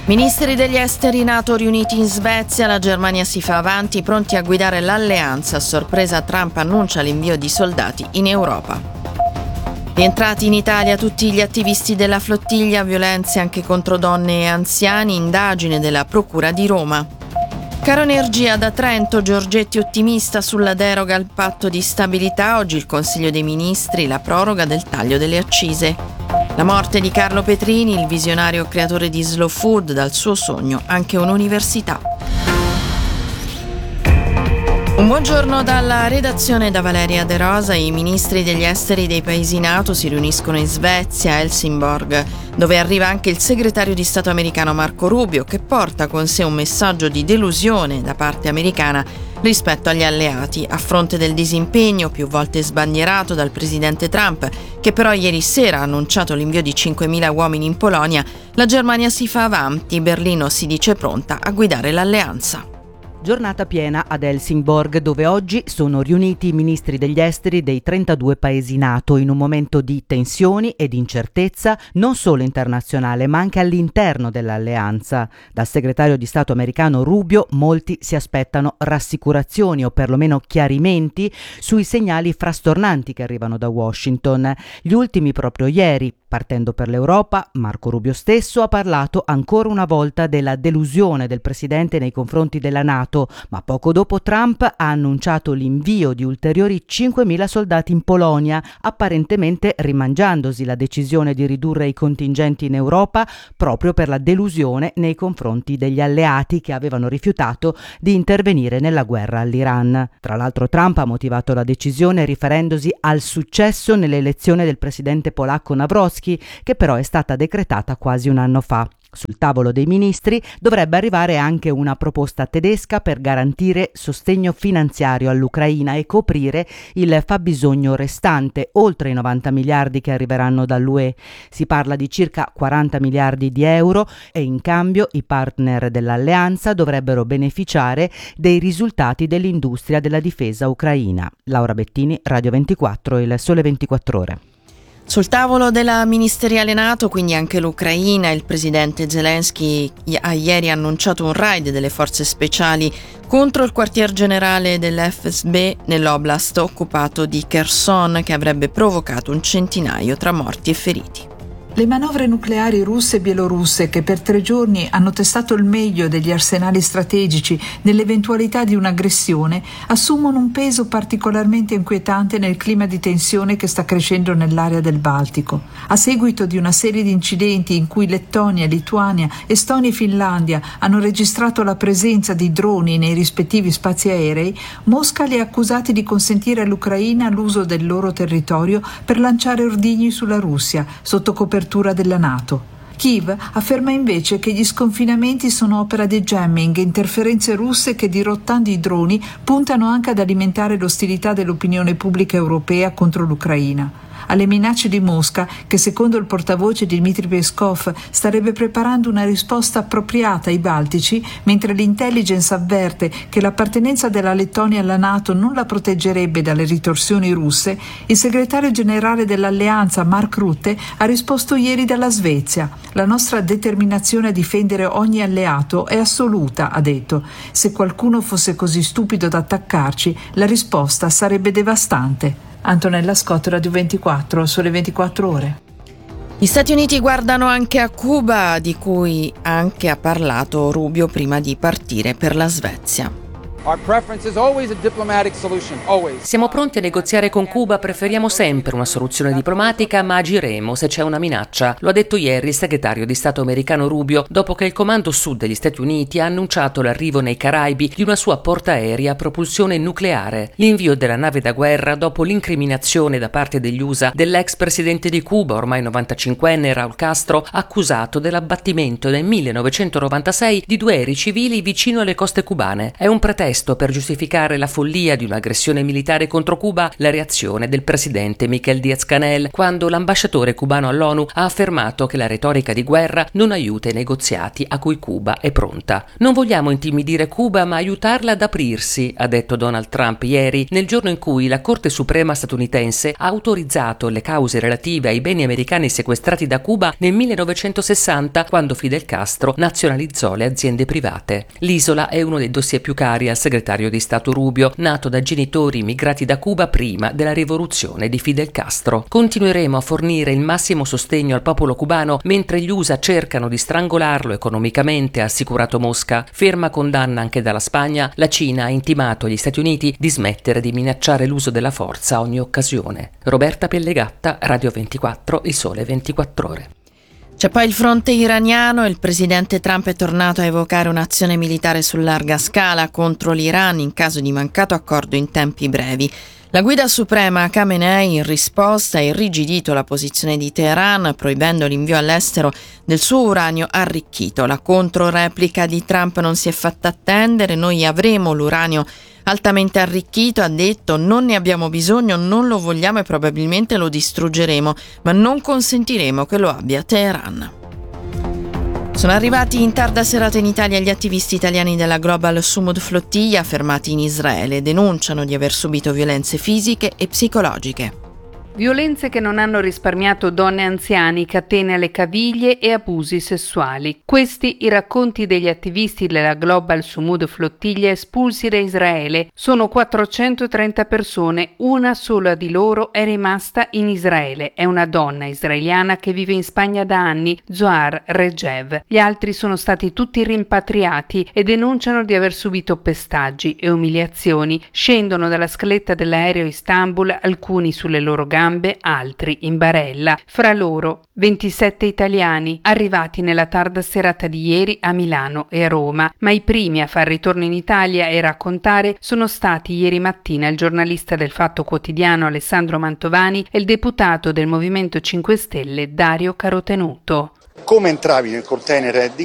Ministri degli esteri NATO riuniti in Svezia, la Germania si fa avanti, pronti a guidare l'alleanza. A sorpresa Trump annuncia l'invio di soldati in Europa. Rientrati in Italia tutti gli attivisti della flottiglia, violenze anche contro donne e anziani, indagine della Procura di Roma. Caro energia da Trento, Giorgetti ottimista sulla deroga al patto di stabilità, oggi il Consiglio dei Ministri, la proroga del taglio delle accise. La morte di Carlo Petrini, il visionario creatore di Slow Food, dal suo sogno anche un'università. Un buongiorno dalla redazione da Valeria De Rosa. I ministri degli esteri dei paesi NATO si riuniscono in Svezia, a Helsingborg, dove arriva anche il segretario di Stato americano Marco Rubio, che porta con sé un messaggio di delusione da parte americana rispetto agli alleati, a fronte del disimpegno più volte sbandierato dal presidente Trump, che però ieri sera ha annunciato l'invio di 5.000 uomini in Polonia. La Germania si fa avanti, Berlino si dice pronta a guidare l'alleanza. Giornata piena ad Helsingborg, dove oggi sono riuniti i ministri degli esteri dei 32 paesi NATO in un momento di tensioni e di incertezza non solo internazionale ma anche all'interno dell'alleanza. Dal segretario di Stato americano Rubio molti si aspettano rassicurazioni o perlomeno chiarimenti sui segnali frastornanti che arrivano da Washington. Gli ultimi proprio ieri. Partendo per l'Europa, Marco Rubio stesso ha parlato ancora una volta della delusione del presidente nei confronti della NATO, ma poco dopo Trump ha annunciato l'invio di ulteriori 5.000 soldati in Polonia, apparentemente rimangiandosi la decisione di ridurre i contingenti in Europa proprio per la delusione nei confronti degli alleati che avevano rifiutato di intervenire nella guerra all'Iran. Tra l'altro Trump ha motivato la decisione riferendosi al successo nell'elezione del presidente polacco Nawrocki, che però è stata decretata quasi un anno fa. Sul tavolo dei ministri dovrebbe arrivare anche una proposta tedesca per garantire sostegno finanziario all'Ucraina e coprire il fabbisogno restante, oltre i 90 miliardi che arriveranno dall'UE. Si parla di circa 40 miliardi di euro e in cambio i partner dell'alleanza dovrebbero beneficiare dei risultati dell'industria della difesa ucraina. Laura Bettini, Radio 24, Il Sole 24 Ore. Sul tavolo della ministeriale NATO, quindi anche l'Ucraina, il presidente Zelensky ha ieri annunciato un raid delle forze speciali contro il quartier generale dell'FSB nell'oblast occupato di Kherson, che avrebbe provocato un centinaio tra morti e feriti. Le manovre nucleari russe e bielorusse, che per 3 giorni hanno testato il meglio degli arsenali strategici nell'eventualità di un'aggressione, assumono un peso particolarmente inquietante nel clima di tensione che sta crescendo nell'area del Baltico. A seguito di una serie di incidenti in cui Lettonia, Lituania, Estonia e Finlandia hanno registrato la presenza di droni nei rispettivi spazi aerei, Mosca li ha accusati di consentire all'Ucraina l'uso del loro territorio per lanciare ordigni sulla Russia, sotto copertura della NATO. Kiev afferma invece che gli sconfinamenti sono opera di jamming, interferenze russe che, dirottando i droni, puntano anche ad alimentare l'ostilità dell'opinione pubblica europea contro l'Ucraina. Alle minacce di Mosca, che secondo il portavoce Dmitry Peskov starebbe preparando una risposta appropriata ai baltici, mentre l'intelligence avverte che l'appartenenza della Lettonia alla NATO non la proteggerebbe dalle ritorsioni russe, il segretario generale dell'alleanza Mark Rutte ha risposto ieri dalla Svezia. La nostra determinazione a difendere ogni alleato è assoluta, ha detto. Se qualcuno fosse così stupido da attaccarci, la risposta sarebbe devastante. Antonella Scott, Radio 24, Sole 24 Ore. Gli Stati Uniti guardano anche a Cuba, di cui anche ha parlato Rubio prima di partire per la Svezia. Siamo pronti a negoziare con Cuba, preferiamo sempre una soluzione diplomatica, ma agiremo se c'è una minaccia. Lo ha detto ieri il segretario di Stato americano Rubio, dopo che il Comando Sud degli Stati Uniti ha annunciato l'arrivo nei Caraibi di una sua portaerei a propulsione nucleare. L'invio della nave da guerra dopo l'incriminazione da parte degli USA dell'ex presidente di Cuba, ormai 95enne, Raúl Castro, accusato dell'abbattimento nel 1996 di 2 aerei civili vicino alle coste cubane. È un pretesto pretesto per giustificare la follia di un'aggressione militare contro Cuba la reazione del presidente Miguel Díaz-Canel, quando l'ambasciatore cubano all'ONU ha affermato che la retorica di guerra non aiuta i negoziati a cui Cuba è pronta. Non vogliamo intimidire Cuba, ma aiutarla ad aprirsi, ha detto Donald Trump ieri, nel giorno in cui la Corte Suprema statunitense ha autorizzato le cause relative ai beni americani sequestrati da Cuba nel 1960, quando Fidel Castro nazionalizzò le aziende private. L'isola è uno dei dossier più cari al segretario di Stato Rubio, nato da genitori immigrati da Cuba prima della rivoluzione di Fidel Castro. Continueremo a fornire il massimo sostegno al popolo cubano mentre gli USA cercano di strangolarlo economicamente, ha assicurato Mosca. Ferma condanna anche dalla Spagna, la Cina ha intimato agli Stati Uniti di smettere di minacciare l'uso della forza a ogni occasione. Roberta Pellegatta, Radio 24, Il Sole 24 Ore. C'è poi il fronte iraniano e il presidente Trump è tornato a evocare un'azione militare su larga scala contro l'Iran in caso di mancato accordo in tempi brevi. La guida suprema Khamenei in risposta ha irrigidito la posizione di Teheran, proibendo l'invio all'estero del suo uranio arricchito. La controreplica di Trump non si è fatta attendere: noi avremo l'uranio altamente arricchito, ha detto, non ne abbiamo bisogno, non lo vogliamo e probabilmente lo distruggeremo, ma non consentiremo che lo abbia Teheran. Sono arrivati in tarda serata in Italia gli attivisti italiani della Global Sumud Flottiglia fermati in Israele. Denunciano di aver subito violenze fisiche e psicologiche. Violenze che non hanno risparmiato donne e anziani, catene alle caviglie e abusi sessuali. Questi i racconti degli attivisti della Global Sumud Flottiglia espulsi da Israele. Sono 430 persone, una sola di loro è rimasta in Israele. È una donna israeliana che vive in Spagna da anni, Zohar Regev. Gli altri sono stati tutti rimpatriati e denunciano di aver subito pestaggi e umiliazioni. Scendono dalla scaletta dell'aereo Istanbul, alcuni sulle loro gambe, altri in barella. Fra loro 27 italiani arrivati nella tarda serata di ieri a Milano e a Roma, ma i primi a far ritorno in Italia e raccontare sono stati ieri mattina il giornalista del Fatto Quotidiano Alessandro Mantovani e il deputato del Movimento 5 Stelle Dario Carotenuto. Come entravi nel container